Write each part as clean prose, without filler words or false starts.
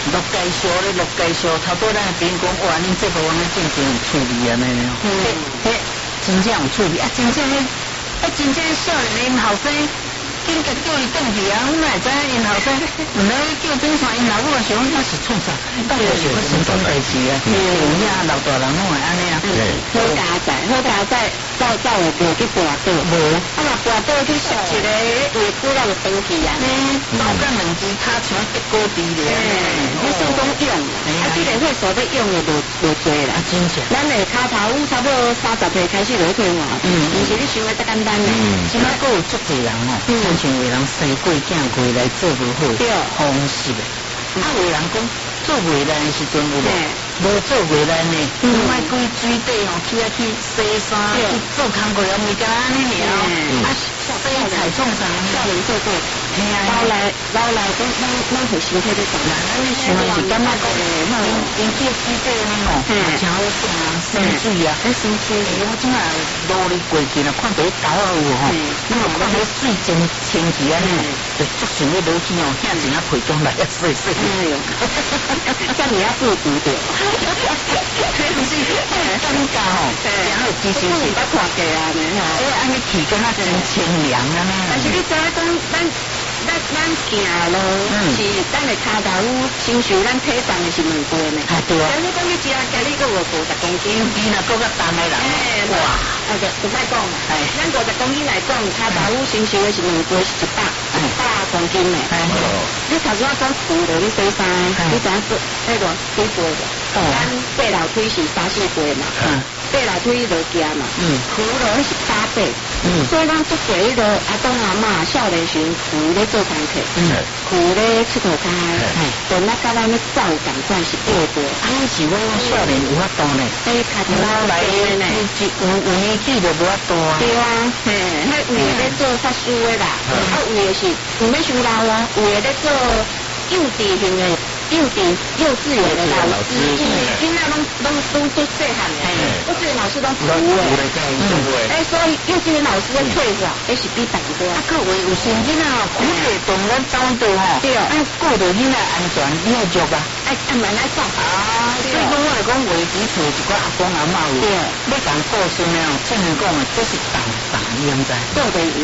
落介绍咧，落介绍，头拄咱边讲，哇，恁这部我们真正有趣味安尼呢。嘿，真正有趣味啊！真正真正少年因后生。应该叫伊转去啊！我哪会知因后生，原来叫顶山因老母想那是创啥？到底是发生什么代志啊？有影老大人拢会安尼啊？ 好佳仔，走有过去跋倒，无啊嘛跋倒去食一个胃骨了就转去啊！ 倒甲两支骹像结果地咧， 你算讲用，啊，这个会所要用的无多啦。 真正， 咱的骹头差不多30岁开始就会退换，唔是你想的得简单的。 即摆佫有足侪人哦，像有人生过囝过来做不好，方式的。啊，有人讲做袂来的时阵有无？无做袂来呢，卖规水底吼去洗衫，去做工课也未干安尼尔，啊洗菜创啥？ 少年做过，老来咱会身体在动啦，咱想的是感觉讲因去水底呢吼，真好耍啊，生水啊，生水，我怎啊努力过去了，看到迄狗啊有吼，那么看到水真清气安尼，就足想要落去哦，遐钱啊赔中来啊洗。 哎呦，这样你要富足点。 不是尴尬吼，然后其实是捌看过啊， 安尼气敢若真清凉啊呢。 但是你知影讲，咱行路是咱的骹头承受咱体重的是2倍呢。 啊对啊。 但是讲你一家你佫有50公斤， 你若佫较重的人， 哇，就歹讲啦。咱50公斤来讲，骹头承受的是2倍，是100公斤呢。你头先讲扶着你洗衫，你知影那个几倍的？咱爬楼梯是3-4倍嘛，爬楼梯就行嘛，扶着那是8倍，所以咱做过迄个阿公阿嬷少年时扶咧做功课，扶咧佚佗开，等那甲咱咧走同款是8倍。 啊，是我少年有法度呢， 脚头老来呢，有年纪就无法度啊。 对啊，迄有的咧做法师的啦，啊有的是唔免伤老啊，有的咧做幼稚型的。幼稚园的老师，因为囡仔拢做细汉的，幼稚园老师拢服务的，所以幼稚园老师的退化，也是比大多。 啊，各位有先囡仔哦，苦着动咱走倒吼，对，啊，顾着囡仔安全，你要足啊， 慢来走啊。 所以讲我来讲，话基础一个阿公阿嬷有，要讲过孙的哦，正讲的这是当你知？ 做袂赢，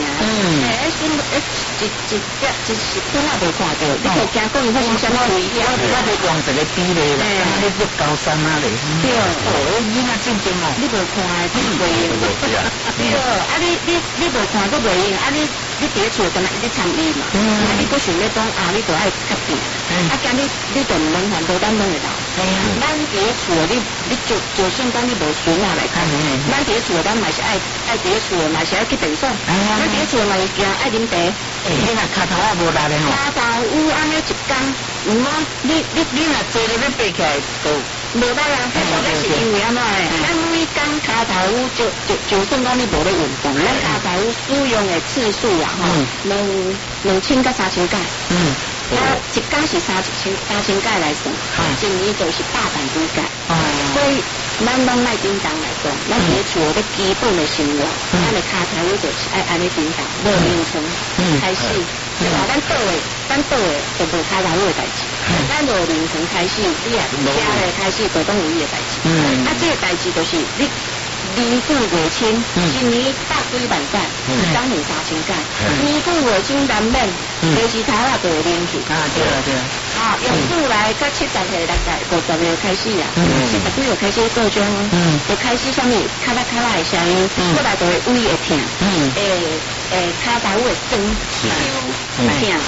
一时阵也袂看到，你就惊讲伊发生什么危险。 我要用一个比例啦，你不高山啊嘞。对，囡仔正经哦， 你无看的，你袂用。对，啊你无看都袂用，啊你伫厝干那一直参与嘛，啊你佫想要讲啊，你就爱较甜，啊今你就唔能烦恼，咱拢会到。咱伫厝你就算讲你无孙仔来看，咱伫厝咱嘛是爱伫厝嘛是爱去便所，咱伫厝嘛是惊爱啉茶。 你若骹头也无力咧吼。 骹头有安尼一工，唔好你若坐咧要爬起来都无得啊！迄个是因为安怎诶？咱每工骹头就算讲你无咧运动，咱骹头使用的次数啊，吼，2000到3000届。啊，一工是3000届来算，一年就是800多届。所以咱拢爱叮当来讲，咱伫厝咧基本的生活，咱的骹头就是爱安尼叮当，无凌晨开始。对吧？咱倒的就无骹头的代志，咱就凌晨开始，你啊吃的开始就当有伊的代志。啊，这个代志就是你年久月清，一年百几万届，一工有3000届，年久月清难免，第时头啊就会冷去。 啊，对啊，对啊。 啊，用厝来到70岁、60岁、50岁开始啊，70几岁开始做种，就开始啥物咔啦咔啦的声音，过来就会胃会痛，骹头会酸、痛，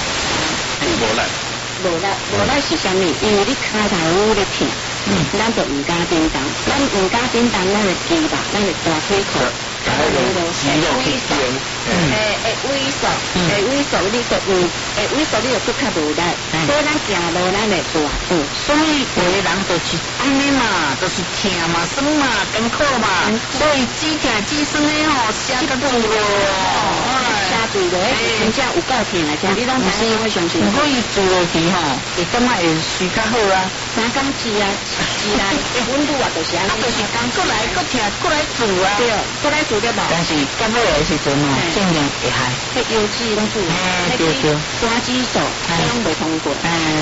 无力是啥物？因为你骹头咧痛，咱就唔敢叮当，咱唔敢叮当，咱的肌肉、咱的大腿裤。会萎缩，你就萎缩，你就更较无力。所以咱行路咱会大步， 所以有的人就是安尼嘛，就是疼嘛、酸嘛、艰苦嘛，所以只疼只酸的吼，写得住咯。 写住咯，真正有够疼的，听你拢知影我相信。 如果伊住落去吼，会感觉会睡较好啊。 三工治啊，温度啊，就是安尼。 就是讲过来过疼，过来住啊。 对，过来住。 但是到尾的时阵哦，尽量会害。 迄油脂拢煮，迄酸激素拢袂通过。啊，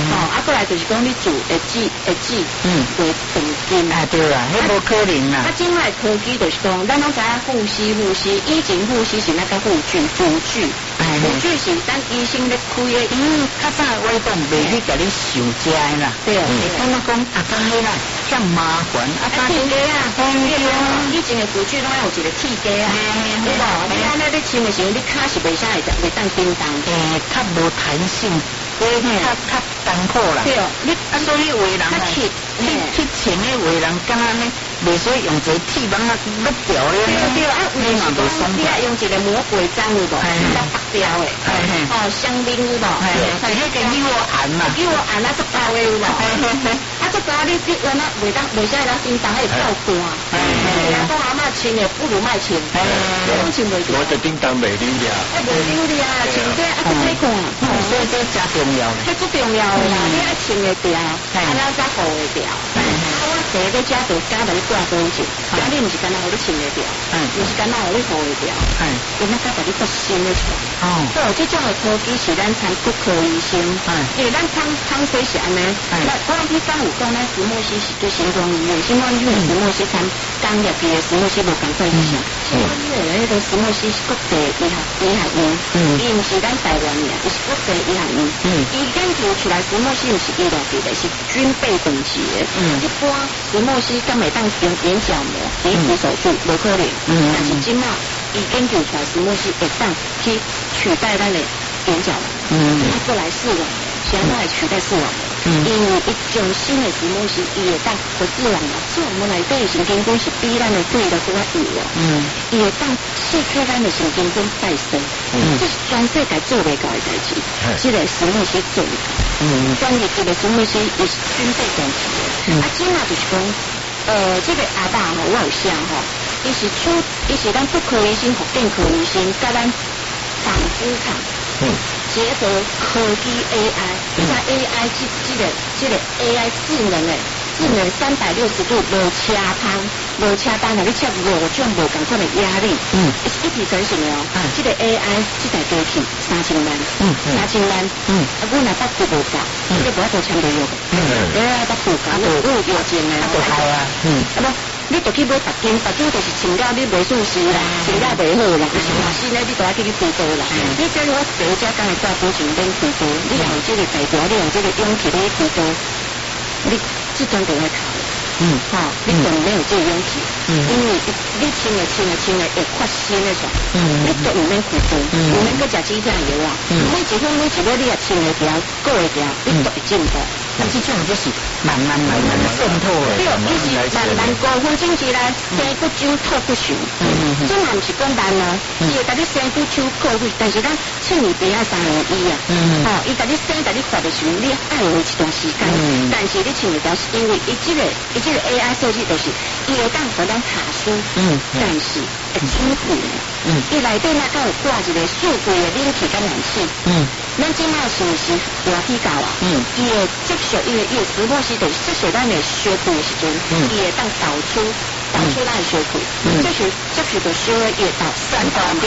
过来就是讲你住会止为长金。 哎对啦，迄无可能啦。 即卖科技就是讲，咱拢知影护士，以前护士是那个辅具，辅具是咱医生咧开的。 较早我讲袂去甲你受遮啦。 对。 我讲啊，甲迄啦，遐麻烦啊， 铁架啊，以前的辅具拢有一个铁架啊，有无？你安尼你穿的时候，你脚是袂使会当叮当。 较无弹性，较艰苦啦。对，你啊，所以有的人去穿的有的人敢安尼，袂使用一个铁网啊勒掉咧。 对啊，为嘛无松？你啊用一个魔鬼章有无？要拔掉的。香槟有无？ 是迄个幼案嘛。 幼案啊，足高的有无？啊，足高你原来袂使来叮当，会透汗。人讲阿嬷穿的不如卖穿，拢穿袂住。 我就叮当袂溜了。 袂溜了，穿这啊足歹看。 所以这真重要咧。 这最重要的啦，你爱穿会掉，安尼才好会掉。我坐在遮就加在你挂高一，啊你毋是干那互你穿会掉，毋是干那互你好会掉，因为甲你做新的出来。对，这种的科技是咱参骨科医生，因为咱汤水是安尼，我去讲有讲咱石墨烯是对新光医院，新光医院石墨烯参工业级的石墨烯无共款医生，新光医院迄个石墨烯是国际医学院，伊毋是咱台湾的，伊是国际医学院，伊研究出来石墨烯毋是医疗级的，是军备等级的，一般石墨烯敢会当用眼角膜移植手术无可能，但是即马伊研究出来石墨烯会当去取代咱的眼角膜，过来视网膜，现在来取代视网膜。因为一种新的石墨烯，伊会当和视网膜，视网膜内底的神经根是比咱的对的更较有哦。伊会当刺激咱的神经根再生，这是全世界做袂到的代志。这个石墨烯做得到，专业级的石墨烯也是军备等级的。即嘛就是讲，这个阿爸吼，我有写吼，伊是咱骨科医生、福建科医生，甲咱纺织厂。结合科技 AI，你看 AI 这个 AI 智能360度无车单，你切5种无共款的压力，一体成型的哦。这个 AI 这台机器3000万，我若捌付无够，这个无法度签合约的，AI 捌付够，我有要钱的，不。你就去买白金就是穿了你袂舒适啦，穿了袂好啦，是嘛？现在你都要去开刀啦。你假如我坐遮刚才挂保险免开刀，你用这个代表，你用这个勇气来开刀，你这段就会考了。你可能没有这个勇气，因为你穿了会发新的出，你都唔免开刀，唔免搁食止痛药啊。每一分你也穿会掉，过会掉，你都会进步。 这种就是慢慢渗透的， 对，伊是慢5分钟之内生骨手透骨髓，这嘛毋是讲慢哦，伊会甲你生骨手透骨，但是咱趁你不要3年医啊，伊甲你生甲你发的时候，你爱有一段时间，但是你穿会掉是因为伊这个 AI 设计就是伊会当互咱下书，但是会辛苦的，伊内底那个有挂一个数据的冷气跟冷气，咱即卖是不是热气够啊？伊会接受伊的石墨烯，就是接受咱的血库的时阵，伊会当导出咱的血库，接受到血液到散发掉，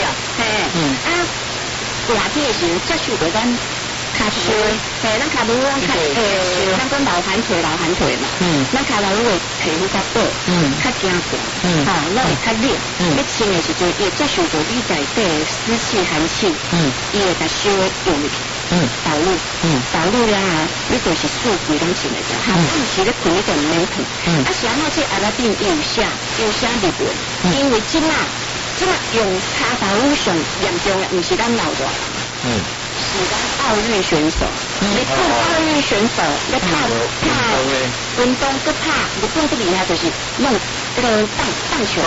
热天的时候接受到咱脚血，咱脚部咱讲老寒腿嘛，咱脚部会皮肤较薄，较惊寒，咱会较热，你穿的时阵也接受到你内底的湿气寒气，伊会甲血用入去。导入了你就是数据拢穿得着，不是咧困一点免困。是安怎这阿拉丁有写日文，因为即马用骹头乌上严重的，毋是咱老大人，是咱奥运选手。日本奥运选手咧拍运动搁拍，日本最厉害就是弄这个棒球，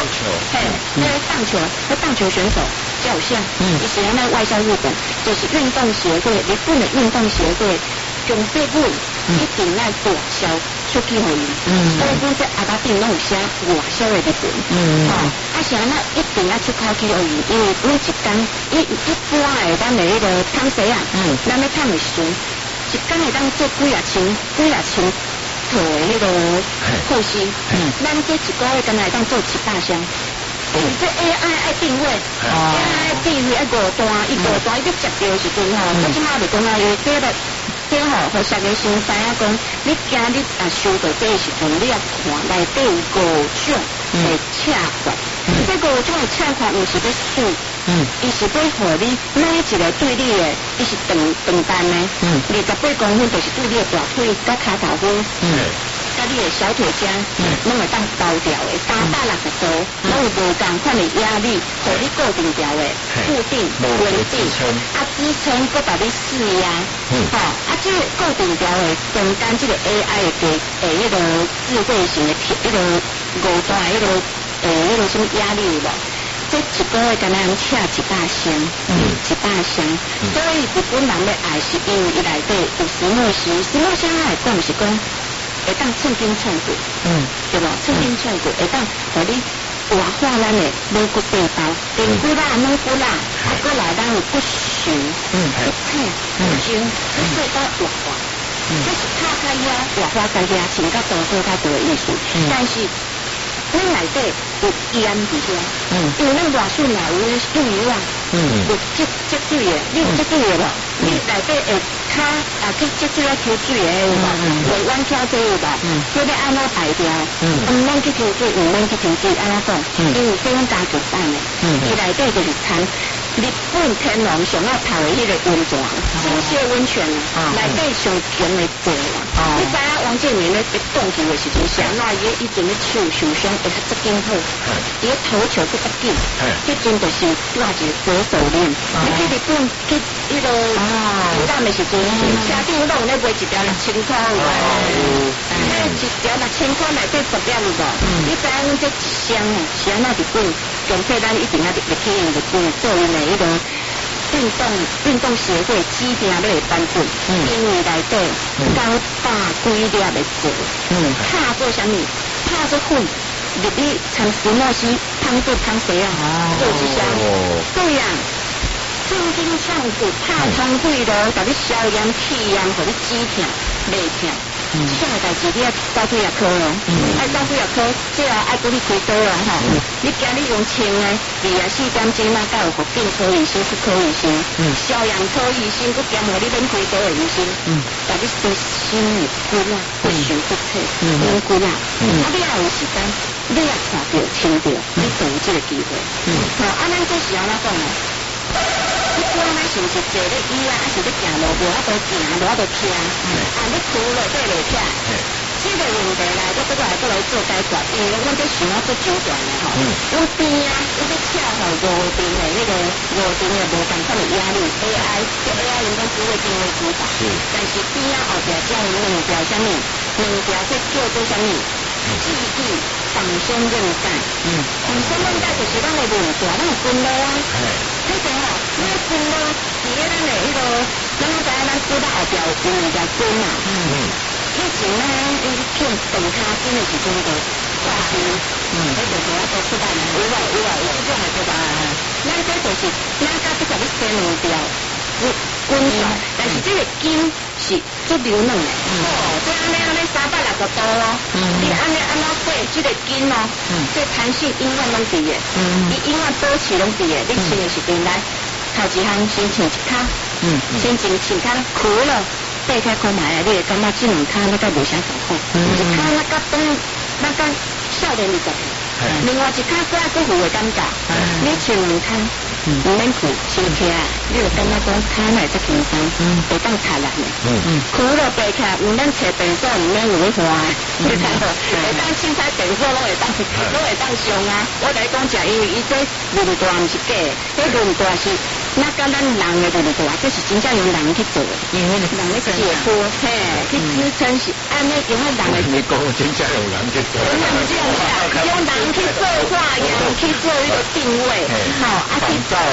棒球选手较像，以前那外销日本，就是运动协会，日本的运动协会用这本一定来外销出去互伊，所以讲这阿拉丁拢有写外销的日本，是安那一定要出口去互伊，因为每一天一般的咱的迄个汤水啊，咱要烫的时阵，一天会当做几啊千套的迄个护膝，咱这一个月敢若会当做700箱。这 AI 爱定位，AI 定位爱5段，伊5段伊要接到的时阵吼，我即马就讲啊，这个这吼，互逐个先知影讲，你今日啊收到这个时阵，你要看内底有5种的车款，这5种的车款毋是要输，伊是要互你每一个对你的，伊是长单的，28公分就是对你的大腿甲骹头骨。甲你的小腿筋，拢会当包掉的，360度，拢有无共款的压力，互你固定掉的，固定稳定，支撑搁把你施压，这个固定掉的中间这个 AI 的迄个智慧型的迄个5段迄个什么压力有无？这一个月敢若用车100箱，100箱，所以日本人要爱是因为伊内底有石墨烯来讲是讲。会当寸金寸骨，对无？寸金寸骨会当互你活化咱的软骨细胞，筋骨啦、软骨啦，过来咱有骨髓、骨髓、骨精，细胞活化。这是拍开遐活化开遐，穿甲多做较多的意思。但是咱内底有盐伫遐，因为咱外孙也有幼油啊，有积水的，你有积水的无？你内底会骹去积水啊抽水的有无？胃弯翘这有无？这要安怎排掉？毋免去抽水，毋免去抽水，安怎讲？因为这种加强版的，伊内底就是掺日本天然上爱泡的迄个温泉，金蟹温泉内底上强的济啦。你知影王建民咧被冻住的时阵，是安怎伊阵咧手受伤会较足紧好，伊咧头球搁较紧，迄阵就是挂一个左手链。你去日本去迄个游览的时阵，车顶拢有咧卖一条6000块有迄一条6000块内底10粒有无？你知影这一箱是安怎日本？强迫咱一定要入去用日本做因的迄个运动协会指定要会颁准，因为内底900几粒的做，拍做啥物？拍做粉，入去掺石墨烯，芳做芳水啊，做一箱，对啊。寸金寸骨，拍通血路，甲你消炎气炎，互你止痛袂痛。啥代志你要走几啊科咯？爱走几啊科，最后爱搁你开刀啦吼！你今日用清的，24点钟那才有个病科医生、妇科医生、消炎科医生，搁兼互你免开刀的医生，甲你做心理骨啦、骨髓骨髓、软骨啦。你也有时间，你也看到、听到，你就有这个机会。咱这是安怎讲呢？你看咱是毋是坐咧椅啊，还是咧行路无法度行，无法度徛？你扶落底落起来，这个问题来，我过来做解决。因为阮这想要做周转的吼，阮边啊，阮咧车吼5定的那个5定的无同款的压力 AI， 这 AI 人工智慧定位方法，但是边啊后壁只有2条啥物，2条这叫做啥物？记忆仿生韧带，仿生韧带就是咱的韧带，咱有分路啊。迄个吼，咱分路伫咧咱的迄个，咱知影咱骨头后壁有2条筋嘛。以前呢，伊去动脚筋的时阵就挂筋，迄就是我做出来的。有这种的对吧？咱这就是咱家要甲你生2条筋线，但是这个筋是足柔软的。这安尼360度哦，你安怎说这个筋哦，这弹性永远拢伫的，你永远保持拢伫的。你穿的时阵来，头一项先穿一骹，先穿骹苦了，掰开看卖啊，你会感觉这2骹那个无啥痛苦，一骹那个那个少年20岁，另外一骹过来更有的感觉，你穿2骹。唔免苦，身体啊，你就感觉讲骹内足轻松，会当踏人的。苦了背起来，唔免找便所，唔免有花，你睇无？会当凊彩便所拢会当上啊！我来讲者，因为伊这轮大唔是假的，这轮大是那甲咱人的轮大，这是真正用人去做的，因为人咧解剖，去支撑是安尼用人的。 你讲真正用人去做， 用人去做化验，去做一个定位，好去。仿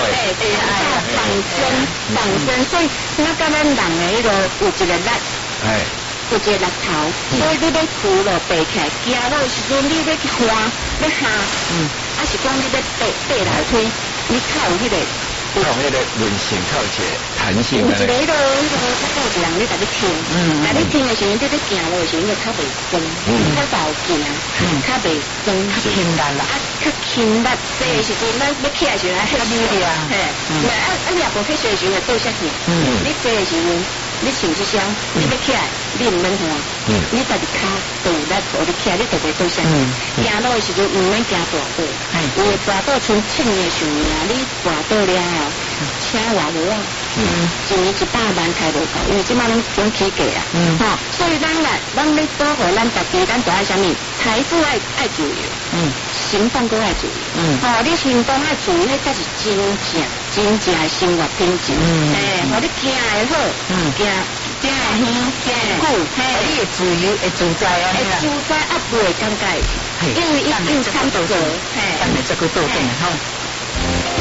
生，所以那甲咱人的迄个有一个力，有一个力头，所以你要扶落背起来，行路的时阵你要去滑，要下，还是讲你要背来推，你靠有迄个。 靠迄个韧性，靠一个弹性的。 有一个那个有一人咧甲你听，甲你听的时阵，你咧行路的时阵，你较袂酸，较少行，较袂酸，较轻力啦，较轻力。这个时阵，咱要起来时阵，较力量。你也无去学时阵做啥事，你这个时阵， 你想一声，你要起来，你唔免换，你家己脚就有在扶你起来，你就袂倒下。行路的时阵唔免行大步，因为大步像称的上面啊，你滑倒了后，车话无啊，一年100万开无够，因为即摆拢起价啊，所以咱要保护咱家己，咱就爱啥物？财富爱自由，行动都爱自由，你行动爱自由，迄才是真正的生活品质，你行会好，行会远，行久， 你会自由，会自在啊， 会自在啊，不会尴尬，因为一定参做， 咱来这个做点吼。